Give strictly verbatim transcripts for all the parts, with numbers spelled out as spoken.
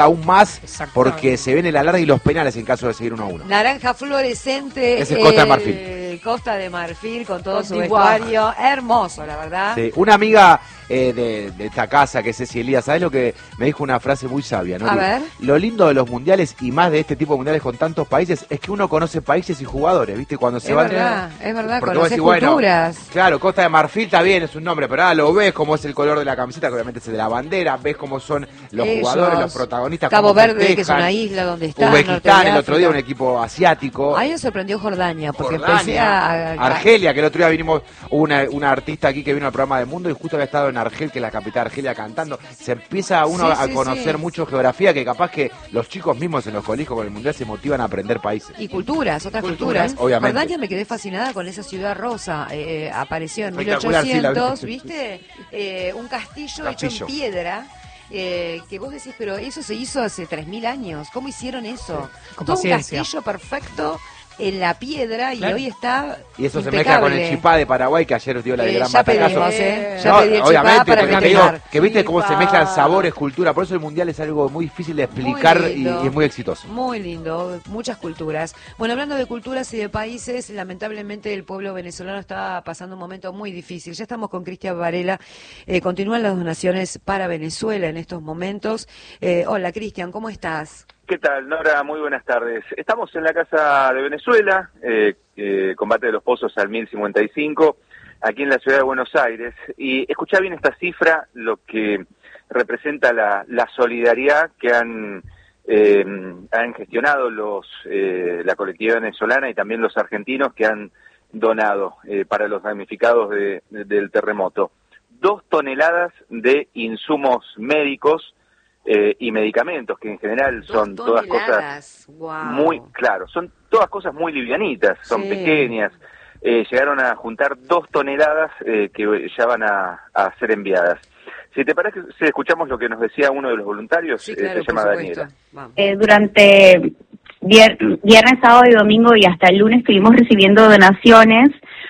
aún más porque se ven el alargue y los penales en caso de seguir uno a uno. Naranja fluorescente. Ese es Costa de Marfil. Eh, Costa de Marfil con todo Con su Tijuana. vestuario. Hermoso, la verdad. Sí, una amiga eh, de, de esta casa, que es Ceci Elías, ¿sabes lo que me dijo? Una frase muy sabia, ¿no? A ver. Lo lindo de los mundiales y más de este tipo de mundiales con tantos países es que uno conoce países y jugadores, ¿viste? Cuando se Es van. verdad, es verdad, Porque conoces vos decís, culturas. bueno, claro, Costa de Marfil está bien, es un nombre, pero ahora lo ves cómo es el color de la camiseta, que obviamente es el de la bandera, ves cómo son los Ellos. jugadores, los protagonistas. Cabo cómo Verde, festejan. que es una isla donde está. Uzbekistán, el otro día un equipo asiático. A mí me sorprendió Jordania, porque Jordania, empecé a... a- Argelia, que el otro día vinimos, hubo una, una artista aquí que vino al programa de Mundo y justo había estado en Argel, que es la capital de Argelia, cantando. Se empieza uno Sí, a sí, conocer sí. mucho geografía, que capaz que los chicos mismos en los colegios con el Mundial se motivan a aprender países. Y culturas, otras Culturas, culturas. obviamente. Jordania me quedé fascinada con esa ciudad rosa. Eh, eh, apareció en mil Espectacular, sí, la ochocientos, vi. ¿viste? Eh, un castillo, Castillo. hecho en piedra. Eh, que vos decís, pero eso se hizo hace tres mil años. ¿Cómo hicieron eso? Con Todo un paciencia. castillo perfecto en la piedra y Claro. hoy está Y eso se impecable. mezcla con el chipá de Paraguay, que ayer dio la de Eh, gran ya batacazo. pedimos, ¿eh? Ya No, pedí el chipá obviamente, para pero te digo festejar. que viste cómo se Chipá. mezclan sabores, cultura, por eso el Mundial es algo muy difícil de explicar Muy y, lindo. y es muy exitoso. Muy lindo, muchas culturas. Bueno, hablando de culturas y de países, lamentablemente el pueblo venezolano está pasando un momento muy difícil. Ya estamos con Cristian Varela. Eh, continúan las donaciones para Venezuela en estos momentos. Eh, hola, Cristian, ¿cómo estás? ¿Qué tal, Nora? Muy buenas tardes. Estamos en la Casa de Venezuela, eh, eh, Combate de los Pozos al mil cincuenta y cinco, aquí en la ciudad de Buenos Aires. Y escuchá bien esta cifra, lo que representa la, la solidaridad que han, eh, han gestionado los eh, la colectividad venezolana y también los argentinos que han donado eh, para los damnificados de, de, del terremoto. Dos toneladas de insumos médicos Eh, y medicamentos, que en general son Dos todas cosas toneladas. Wow. muy, claro, son todas cosas muy livianitas, son Sí. pequeñas, eh, llegaron a juntar dos toneladas eh, que ya van a, a ser enviadas. Si te parece, si escuchamos lo que nos decía uno de los voluntarios, Sí, eh, claro, se llama por Daniela. supuesto. Vamos. Eh, durante vier- viernes, sábado y domingo y hasta el lunes estuvimos recibiendo donaciones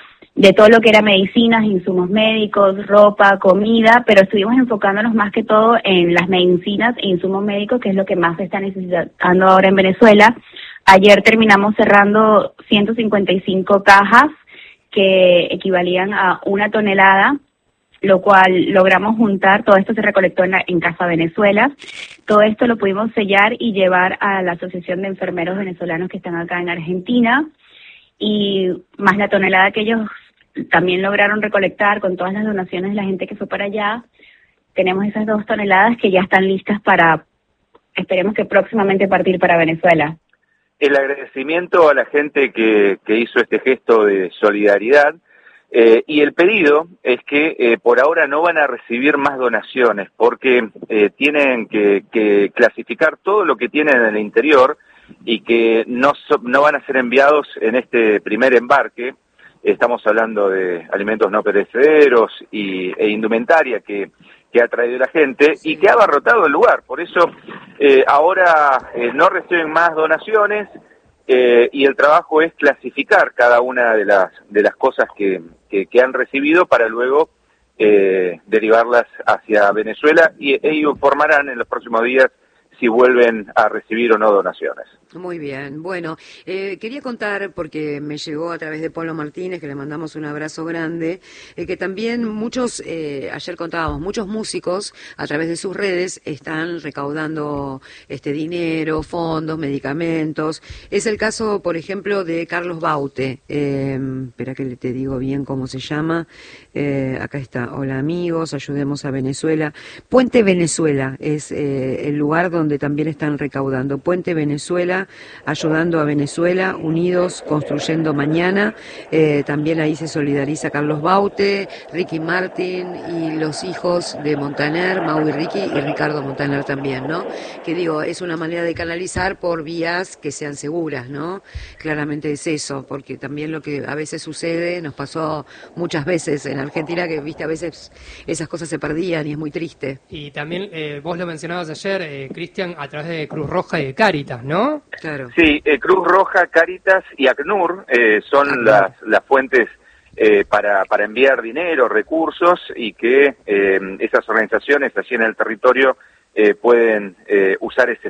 de todo lo que era medicinas, insumos médicos, ropa, comida, pero estuvimos enfocándonos más que todo en las medicinas e insumos médicos, que es lo que más se está necesitando ahora en Venezuela. Ayer terminamos cerrando ciento cincuenta y cinco cajas que equivalían a una tonelada, lo cual logramos juntar. Todo esto se recolectó en, la, en Casa Venezuela. Todo esto lo pudimos sellar y llevar a la Asociación de Enfermeros Venezolanos que están acá en Argentina, y más la tonelada que ellos también lograron recolectar con todas las donaciones de la gente que fue para allá. Tenemos esas dos toneladas que ya están listas para, esperemos que próximamente, partir para Venezuela. El agradecimiento a la gente que, que hizo este gesto de solidaridad, eh, y el pedido es que eh, por ahora no van a recibir más donaciones porque eh, tienen que, que clasificar todo lo que tienen en el interior y que no, so, no van a ser enviados en este primer embarque. Estamos hablando de alimentos no perecederos y, e indumentaria que, que ha traído la gente, sí, y que ha abarrotado el lugar. Por eso eh, ahora eh, no reciben más donaciones eh, y el trabajo es clasificar cada una de las de las cosas que, que, que han recibido para luego eh, derivarlas hacia Venezuela, y ellos informarán en los próximos días si vuelven a recibir o no donaciones. Muy bien, bueno, eh, quería contar, porque me llegó a través de Pablo Martínez, que le mandamos un abrazo grande, eh, que también muchos, eh, ayer contábamos, muchos músicos a través de sus redes están recaudando este dinero, fondos, medicamentos. Es el caso, por ejemplo, de Carlos Baute, eh, espera que te digo bien cómo se llama, eh, acá está, hola amigos, ayudemos a Venezuela. Puente Venezuela es eh, el lugar donde también están recaudando, Puente Venezuela, ayudando a Venezuela, unidos, construyendo mañana. Eh, también ahí se solidariza Carlos Baute, Ricky Martin y los hijos de Montaner, Mau y Ricky, y Ricardo Montaner también, ¿no? Que digo, es una manera de canalizar por vías que sean seguras, ¿no? Claramente es eso, porque también lo que a veces sucede, nos pasó muchas veces en Argentina, que viste, a veces esas cosas se perdían y es muy triste. Y también eh, vos lo mencionabas ayer, eh, Cristian, a través de Cruz Roja y de Cáritas, ¿no? Claro. Sí, eh, Cruz Roja, Cáritas y ACNUR eh, son ACNUR. las, las fuentes eh, para, para enviar dinero, recursos, y que eh, esas organizaciones allí en el territorio eh, pueden eh, usar ese